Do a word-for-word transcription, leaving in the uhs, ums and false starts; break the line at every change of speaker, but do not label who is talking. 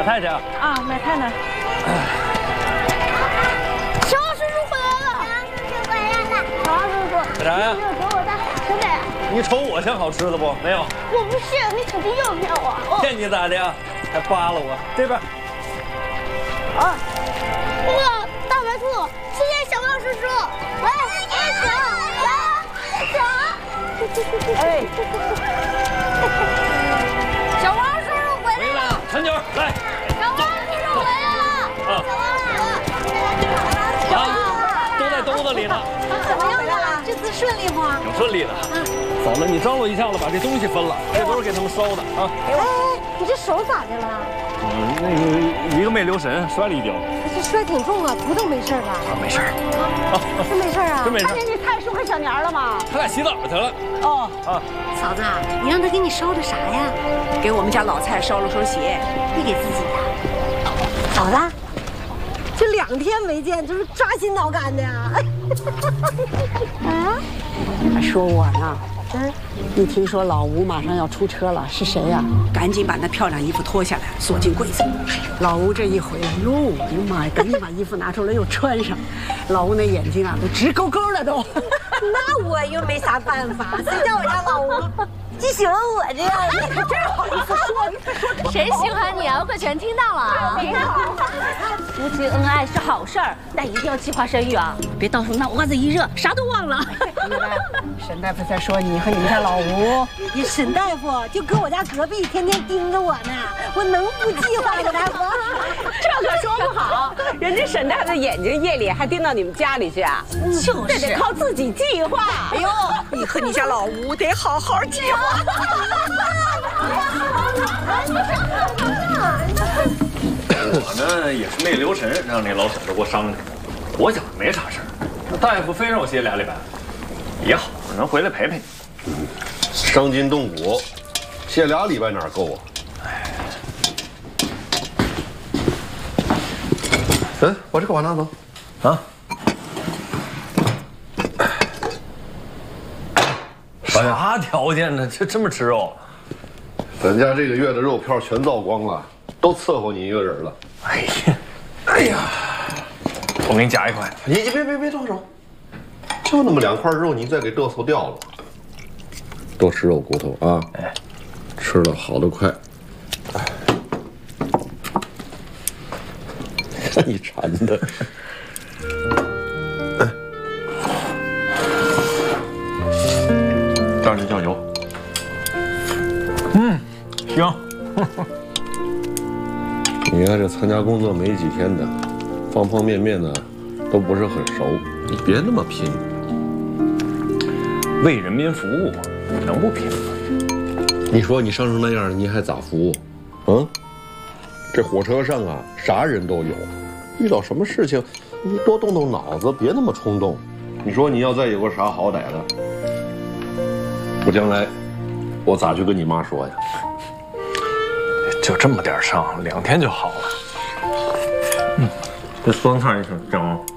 买菜去啊！
啊，买菜呢。
小王叔叔回来了！小王叔叔回来了！小王叔叔，
干啥呀？
你有给我带好吃的呀？
你瞅我像好吃的不？没有。
我不是，你肯定又骗我。
骗你咋的呀？还扒拉我？这边。
啊！那个大白兔，谢谢小王叔叔。喂，小小小。哎。小王叔叔回来了。
陈九，来。
小王叔叔回来了。
啊。啊，都在兜子里呢。
怎么样了？这次顺利不？
挺顺利的。嫂子，你张罗一下子把这东西分了，这都是给他们烧的啊。
哎，你这手咋的了？
嗯，那个一个没留神摔了一跤。
这摔挺重啊，骨头没事吧？
啊，没事。
啊，真没事啊？
真没事。
看见你太叔和小年了吗？
他俩洗澡去了。
哦。
啊，
嫂子，你让他给你烧的啥呀？
给我们家老蔡烧了双鞋，
你给自己的。嫂子，这两天没见，这是抓心挠肝的呀。啊？
还说我呢。嗯，一听说老吴马上要出车了，是谁呀？赶紧把那漂亮衣服脱下来，锁进柜子。老吴这一回来，哟，哎呀妈呀，赶紧把衣服拿出来又穿上。老吴那眼睛啊，都直勾勾的都。
那我又没啥办法，谁叫我家老吴就喜欢我这样的？
真好意思说，
谁喜欢你啊？我可全听到了啊！夫妻恩爱是好事儿，但一定要计划生育啊，别到时候那袜子一热，啥都忘了。
沈大夫在说你和你们家老吴。
你沈大夫就搁我家隔壁，天天盯着我呢，我能不计划吗？大夫，
这可说不好，人家沈大夫的眼睛夜里还盯到你们家里去啊，
就是
这得靠自己计划。哎呦，你和你家老吴得好好计划。
我呢也是没留神，让那老小子给我伤着。我想没啥事儿，那大夫非让我歇俩礼拜，也好，能回来陪陪你。
嗯，伤筋动骨，歇俩礼拜哪够啊？嗯，把这个碗拿走。
啊。啥条件呢？这这么吃肉？
咱家这个月的肉票全糟光了，都伺候你一个人了。
哎呀，哎呀，我给你夹一块。
你你别别别动手，就那么两块肉，你再给嘚瑟掉了。多吃肉骨头啊！哎，吃了好得快。哎，你馋的。
倒点酱油。嗯，行。
你看这参加工作没几天的，方方面面呢都不是很熟，你别那么拼。
为人民服务，能不拼吗？
你说你伤成那样，你还咋服务？嗯，这火车上啊，啥人都有，遇到什么事情，你多动动脑子，别那么冲动。你说你要再有个啥好歹的，我将来我咋去跟你妈说呀？
就这么点伤，两天就好了。嗯，这酸菜是整。